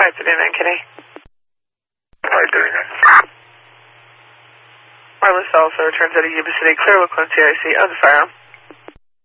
539 Kenny. 539. Wireless also returns out of Yuba City, clear with Quincy IC of the firearm.